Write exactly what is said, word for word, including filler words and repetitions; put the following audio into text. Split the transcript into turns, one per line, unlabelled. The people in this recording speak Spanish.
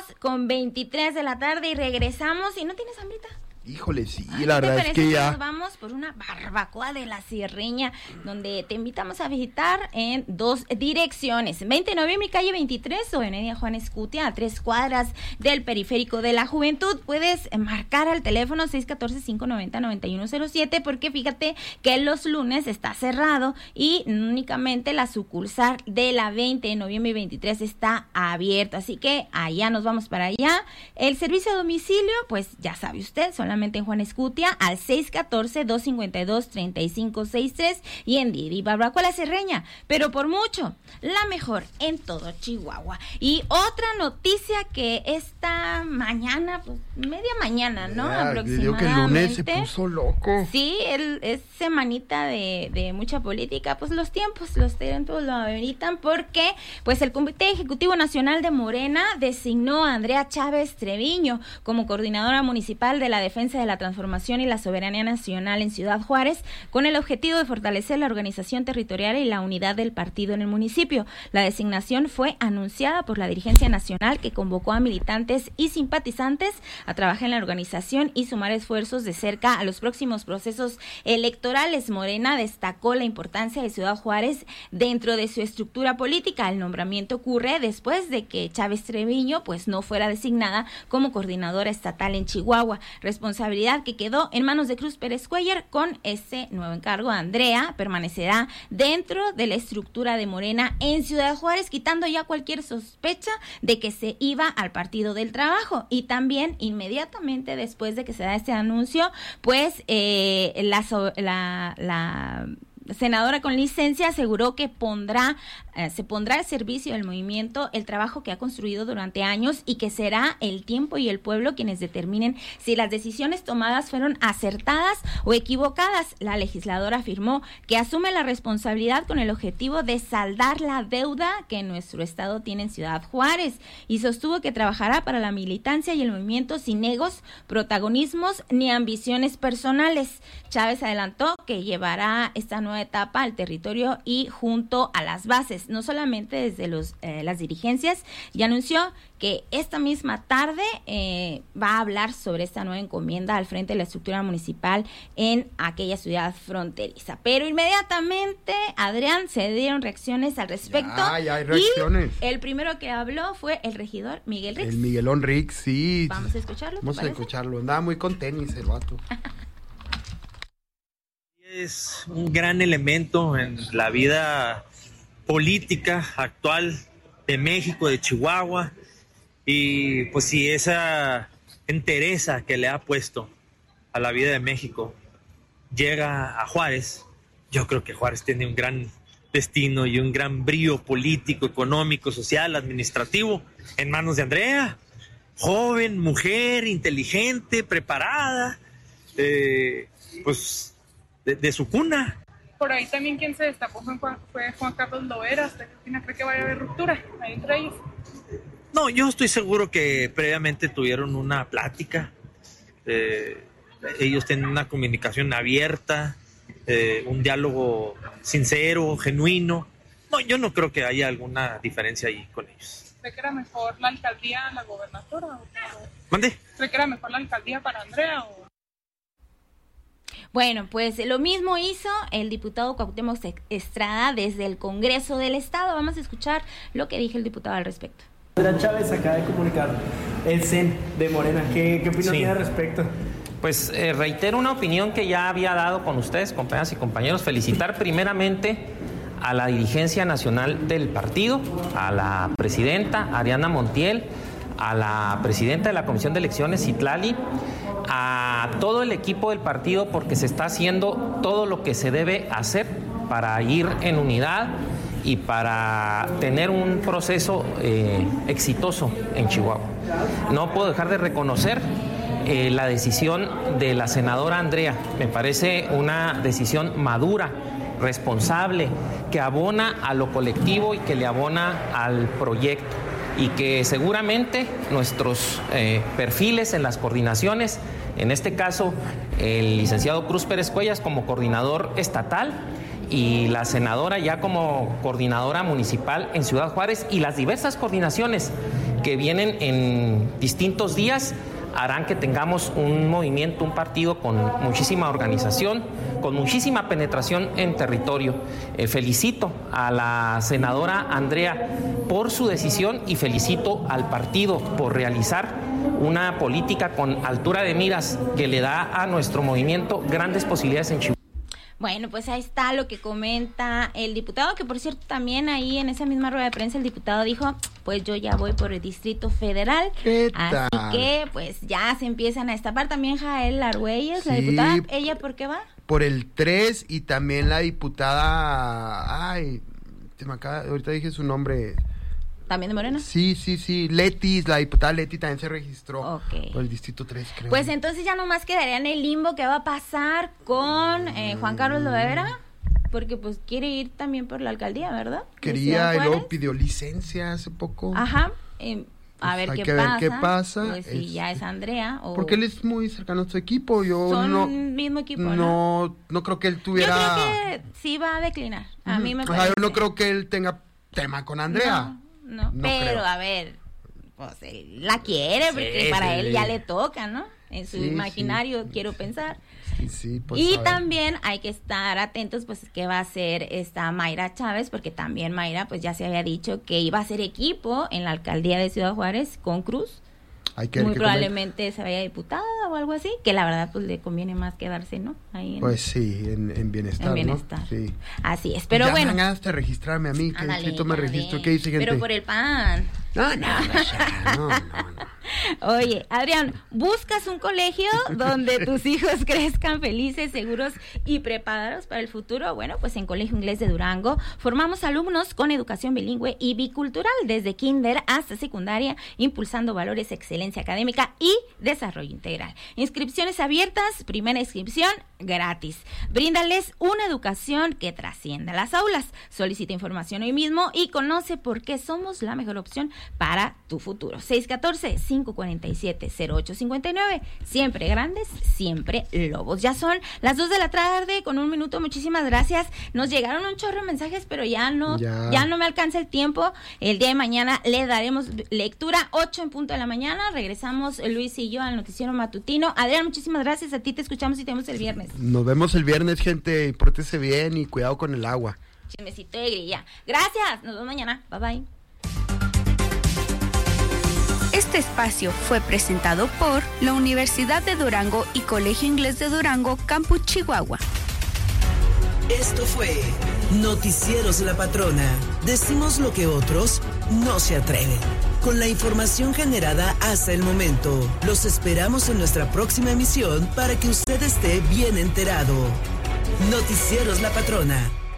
con veintitrés de la tarde y regresamos. ¿Y no tienes hambrita?
Híjole, sí, Ay, la verdad es que ya...
Nos vamos por una barbacoa de la Sierreña, donde te invitamos a visitar en dos direcciones. veinte de noviembre y calle veintitrés, o en Avenida Juan Escutia, a tres cuadras del Periférico de la Juventud. Puedes marcar al teléfono seis uno cuatro, cinco nueve cero, nueve uno cero siete, porque fíjate que los lunes está cerrado y únicamente la sucursal de la veinte de noviembre y veintitrés está abierta. Así que allá nos vamos para allá. El servicio a domicilio, pues ya sabe usted, son en Juan Escutia al seis uno cuatro, dos cinco dos, tres cinco seis tres y en Didi Barbacoa La Sierreña, pero por mucho la mejor en todo Chihuahua. Y otra noticia que esta mañana, pues media mañana, ¿no?
Ya,
aproximadamente.
digo que el lunes se puso loco.
Sí, el, es semanita de, de mucha política, pues los tiempos, los tiempos lo ameritan, porque pues el Comité Ejecutivo Nacional de Morena designó a Andrea Chávez Treviño como coordinadora municipal de la defensa de la transformación y la soberanía nacional en Ciudad Juárez, con el objetivo de fortalecer la organización territorial y la unidad del partido en el municipio. La designación fue anunciada por la dirigencia nacional, que convocó a militantes y simpatizantes a trabajar en la organización y sumar esfuerzos de cerca a los próximos procesos electorales. Morena destacó la importancia de Ciudad Juárez dentro de su estructura política. El nombramiento ocurre después de que Chávez Treviño pues no fuera designada como coordinadora estatal en Chihuahua, responsabilidad que quedó en manos de Cruz Pérez Cuellar. Con ese nuevo encargo, Andrea permanecerá dentro de la estructura de Morena en Ciudad Juárez, quitando ya cualquier sospecha de que se iba al Partido del Trabajo. Y también, inmediatamente después de que se da este anuncio, pues eh, la, la, la senadora con licencia aseguró que pondrá eh, se pondrá al servicio del movimiento el trabajo que ha construido durante años, y que será el tiempo y el pueblo quienes determinen si las decisiones tomadas fueron acertadas o equivocadas. La legisladora afirmó que asume la responsabilidad con el objetivo de saldar la deuda que nuestro estado tiene en Ciudad Juárez, y sostuvo que trabajará para la militancia y el movimiento sin egos, protagonismos ni ambiciones personales. Chávez adelantó que llevará esta nueva etapa al territorio y junto a las bases, no solamente desde los eh, las dirigencias, y anunció que esta misma tarde eh, va a hablar sobre esta nueva encomienda al frente de la estructura municipal en aquella ciudad fronteriza. Pero inmediatamente, Adrián, se dieron reacciones al respecto.
Ya, ya hay reacciones.
Y el primero que habló fue el regidor Miguel Rix.
El Miguelón Rix, sí.
Vamos a escucharlo.
Vamos a escucharlo. Andaba muy con tenis el vato.
Es un gran elemento en la vida política actual de México, de Chihuahua, y pues si esa entereza que le ha puesto a la vida de México llega a Juárez, yo creo que Juárez tiene un gran destino y un gran brío político, económico, social, administrativo en manos de Andrea, joven, mujer, inteligente, preparada, eh, pues De, de su cuna.
Por ahí también quien se destacó fue Juan, fue Juan Carlos Loera. ¿Usted cree que vaya a haber ruptura ahí entre ellos?
No, yo estoy seguro que previamente tuvieron una plática. Eh, ellos tienen una comunicación abierta, eh, un diálogo sincero, genuino. No, yo no creo que haya alguna diferencia ahí con ellos.
¿Cree que era mejor la alcaldía a la gobernatura? ¿O
¿Mande?
¿Cree que era mejor la alcaldía para Andrea o...?
Bueno, pues lo mismo hizo el diputado Cuauhtémoc Estrada desde el Congreso del Estado. Vamos a escuchar lo que dijo el diputado al respecto.
Andrea Chávez acaba de comunicar el C E N de Morena. ¿Qué, qué opinión sí. tiene al respecto?
Pues eh, reitero una opinión que ya había dado con ustedes, compañeras y compañeros. Felicitar primeramente a la dirigencia nacional del partido, a la presidenta Ariana Montiel, a la presidenta de la Comisión de Elecciones, Citlali, a todo el equipo del partido, porque se está haciendo todo lo que se debe hacer para ir en unidad y para tener un proceso eh, exitoso en Chihuahua. No puedo dejar de reconocer eh, la decisión de la senadora Andrea. Me parece una decisión madura, responsable, que abona a lo colectivo y que le abona al proyecto, y que seguramente nuestros eh, perfiles en las coordinaciones, en este caso el licenciado Cruz Pérez Cuellas como coordinador estatal y la senadora ya como coordinadora municipal en Ciudad Juárez, y las diversas coordinaciones que vienen en distintos días harán que tengamos un movimiento, un partido con muchísima organización, con muchísima penetración en territorio. Eh, felicito a la senadora Andrea por su decisión y felicito al partido por realizar una política con altura de miras que le da a nuestro movimiento grandes posibilidades en Chihuahua.
Bueno, pues ahí está lo que comenta el diputado, que por cierto también ahí en esa misma rueda de prensa el diputado dijo, pues yo ya voy por el Distrito Federal, así que pues ya se empiezan a destapar. También Jael Argüelles, sí, la diputada, ¿ella por qué va?
Por el tres, y también la diputada, ay, se me acaba, ahorita dije su nombre.
¿También de Morena?
Sí, sí, sí, Leti, la diputada Leti también se registró
okay.
por el Distrito tres, creo.
Pues entonces ya nomás quedaría en el limbo qué va a pasar con eh, Juan Carlos Loera, porque pues quiere ir también por la alcaldía, ¿verdad?
Quería y luego pidió licencia hace poco.
Ajá, eh, a ver,
pues
qué,
hay
pasa,
que ver qué pasa.
Pues si
es,
ya es Andrea o...
Porque él es muy cercano a su equipo. Yo
Son
no,
mismo equipo, ¿no?
No, no creo que él tuviera...
Yo creo que sí va a declinar, a
uh-huh.
mí me
o
parece.
sea, yo no creo que él tenga tema con Andrea.
No, no,
no
pero
creo.
A ver, pues él la quiere, porque
sí,
para
sí.
él ya le toca, ¿no? En su
sí,
imaginario,
sí.
quiero pensar.
Sí, sí, pues,
y también hay que estar atentos, pues, qué va a hacer esta Mayra Chávez, porque también Mayra, pues, ya se había dicho que iba a hacer equipo en la alcaldía de Ciudad Juárez con Cruz.
Hay que,
Muy
que
probablemente comer. Se vaya diputada o algo así, que la verdad, pues, le conviene más quedarse, ¿no? Ahí en,
pues sí, en, en bienestar,
en bienestar.
¿no? Sí.
Así es, pero
ya
bueno.
Ya me ganaste registrarme a mí, que distrito me registro, ¿qué dice gente?
Pero por el pan.
No, no, no, no, no, no.
Oye, Adrián, ¿buscas un colegio donde tus hijos crezcan felices, seguros y preparados para el futuro? Bueno, pues en Colegio Inglés de Durango formamos alumnos con educación bilingüe y bicultural desde kinder hasta secundaria, impulsando valores, excelencia académica y desarrollo integral. Inscripciones abiertas, primera inscripción gratis. Bríndales una educación que trascienda las aulas. Solicita información hoy mismo y conoce por qué somos la mejor opción para tu futuro. seis uno cuatro, cinco cuatro siete, cero ocho cinco nueve. Siempre grandes, siempre lobos. Ya son las dos de la tarde con un minuto. Muchísimas gracias. Nos llegaron un chorro de mensajes, pero ya no, ya. ya no me alcanza el tiempo. El día de mañana le daremos lectura, ocho en punto de la mañana. Regresamos Luis y yo al noticiero matutino. Adrián, muchísimas gracias. A ti te escuchamos y te vemos el viernes.
Nos vemos el viernes, gente. Pórtese bien y cuidado con el agua.
Chismecito de grilla. Gracias. Nos vemos mañana. Bye bye.
Este espacio fue presentado por la Universidad de Durango y Colegio Inglés de Durango, Campus Chihuahua.
Esto fue Noticieros La Patrona. Decimos lo que otros no se atreven. Con la información generada hasta el momento, los esperamos en nuestra próxima emisión para que usted esté bien enterado. Noticieros La Patrona.